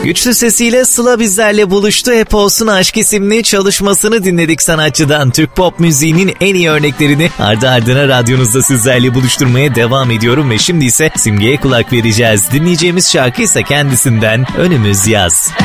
Güçlü sesiyle Sıla bizlerle buluştu. Hep Olsun Aşk isimli çalışmasını dinledik sanatçıdan. Türk pop müziğinin en iyi örneklerini ardı ardına radyonuzda sizlerle buluşturmaya devam ediyorum ve şimdi ise Simge'ye kulak vereceğiz. Dinleyeceğimiz şarkı ise kendisinden Önümüz Yaz.